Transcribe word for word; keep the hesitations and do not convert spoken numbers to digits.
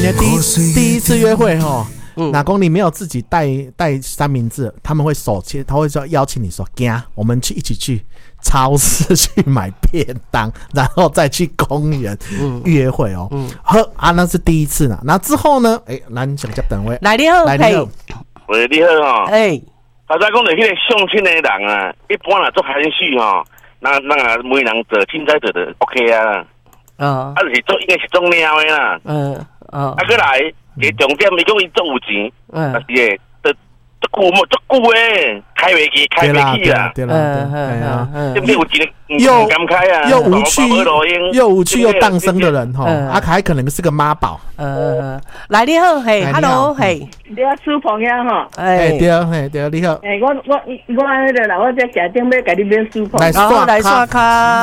的第一第一次约会哈，哪公你没有自己带带三明治，他们会手切，他会说邀请你说，走，我们去一起去超市去买便当，然后再去公园约会哦。好啊，那是第一次呢。那之后呢？哎，咱想接等位， 来你好， 来你好， 喂，你好哈。 哎， 刚才讲的迄个相亲的人啊，一般啦做含蓄哈，那那每人做凊彩做就 OK 啊。 啊， 啊，就是做应该是做猫的啦。 嗯啊， 啊，过来，个重点伊讲伊做有钱， 嗯， 但是诶，足足久么足久诶，开袂起，开袂起啦。 对啦，对啦， 对不对？有钱又敢开啊， 又无趣又无趣又荡生的人哈，啊，还可能是个妈宝。 呃，来你好，嘿 ，Hello， 嘿， 你要苏朋友哈？ 哎，对，嘿，对，你好。 哎，我我我迄个啦，我在家顶要甲你买苏朋友。 来刷来刷卡。